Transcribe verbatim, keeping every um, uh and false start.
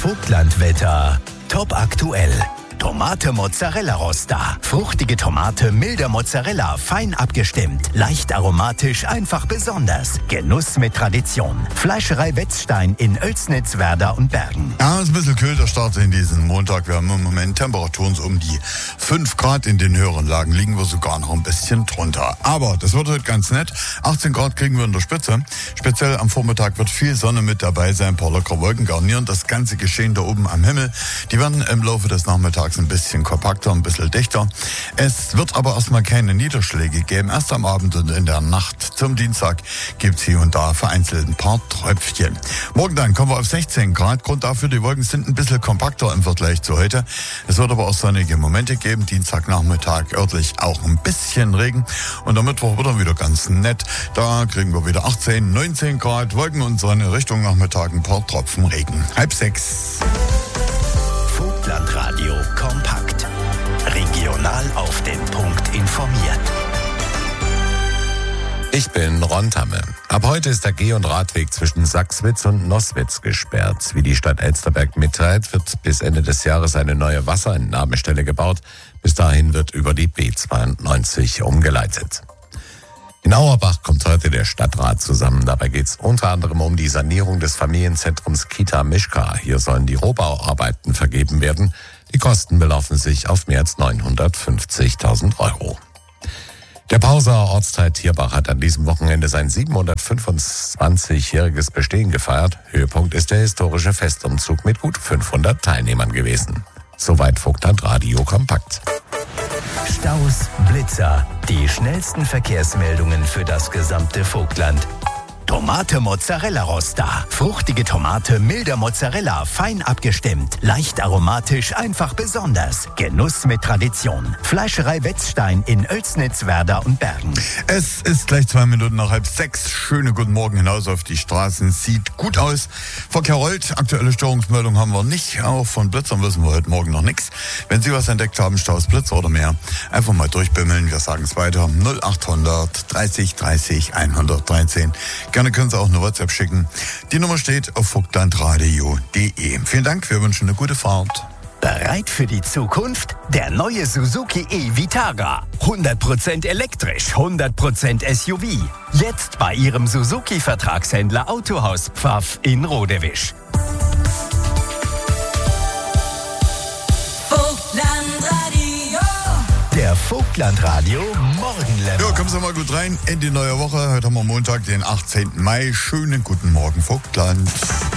Vogtlandwetter. Top aktuell. Tomate Mozzarella Rosta. Fruchtige Tomate, milder Mozzarella, fein abgestimmt. Leicht aromatisch, einfach besonders. Genuss mit Tradition. Fleischerei Wetzstein in Oelsnitz, Werder und Bergen. Ja, es ist ein bisschen kühl, der Start in diesen Montag. Wir haben im Moment Temperaturen so um die fünf Grad. In den höheren Lagen liegen wir sogar noch ein bisschen drunter. Aber das wird heute ganz nett. achtzehn Grad kriegen wir in der Spitze. Speziell am Vormittag wird viel Sonne mit dabei sein. Ein paar lockere Wolken garnieren das ganze Geschehen da oben am Himmel. Die werden im Laufe des Nachmittags ein bisschen kompakter, ein bisschen dichter. Es wird aber erstmal keine Niederschläge geben. Erst am Abend und in der Nacht zum Dienstag gibt es hier und da vereinzelt ein paar Tröpfchen. Morgen dann kommen wir auf sechzehn Grad. Grund dafür, die Wolken sind ein bisschen kompakter im Vergleich zu heute. Es wird aber auch sonnige Momente geben. Dienstagnachmittag örtlich auch ein bisschen Regen. Und am Mittwoch wird dann wieder ganz nett. Da kriegen wir wieder achtzehn, neunzehn Grad. Wolken und Sonne, Richtung Nachmittag ein paar Tropfen Regen. Halb sechs. Vogtlandradio kompakt. Regional auf den Punkt informiert. Ich bin Ron Tamme. Ab heute ist der Geh- und Radweg zwischen Sachswitz und Noßwitz gesperrt. Wie die Stadt Elsterberg mitteilt, wird bis Ende des Jahres eine neue Wasserentnahmestelle gebaut. Bis dahin wird über die B zweiundneunzig umgeleitet. In Auerbach kommt heute der Stadtrat zusammen. Dabei geht es unter anderem um die Sanierung des Familienzentrums Kita Mischka. Hier sollen die Rohbauarbeiten vergeben werden. Die Kosten belaufen sich auf mehr als neunhundertfünfzigtausend Euro. Der Pauser Ortsteil Tierbach hat an diesem Wochenende sein siebenhundertfünfundzwanzigjähriges Bestehen gefeiert. Höhepunkt ist der historische Festumzug mit gut fünfhundert Teilnehmern gewesen. Soweit Vogtlandradio kompakt. Staus, Blitzer, die schnellsten Verkehrsmeldungen für das gesamte Vogtland. Tomate Mozzarella Rosta. Fruchtige Tomate, milder Mozzarella, fein abgestimmt. Leicht aromatisch, einfach besonders. Genuss mit Tradition. Fleischerei Wetzstein in Oelsnitz, Werder und Bergen. Es ist gleich zwei Minuten nach halb sechs. Schöne guten Morgen hinaus auf die Straßen. Sieht gut aus. Verkehr rollt. Aktuelle Störungsmeldung haben wir nicht. Auch von Blitzern wissen wir heute Morgen noch nichts. Wenn Sie was entdeckt haben, Staus, Blitzer oder mehr, einfach mal durchbimmeln. Wir sagen es weiter. null achthundert dreißig dreißig hundertdreizehn. Gerne können Sie auch eine WhatsApp schicken. Die Nummer steht auf vogtlandradio punkt de. Vielen Dank, wir wünschen eine gute Fahrt. Bereit für die Zukunft? Der neue Suzuki e-Vitara. hundert Prozent elektrisch, hundert Prozent S U V. Jetzt bei Ihrem Suzuki-Vertragshändler Autohaus Pfaff in Rodewisch. Der Vogtlandradio Morgenländer. Ja, kommen Sie mal gut rein in die neue Woche. Heute haben wir Montag, den achtzehnten Mai. Schönen guten Morgen, Vogtland.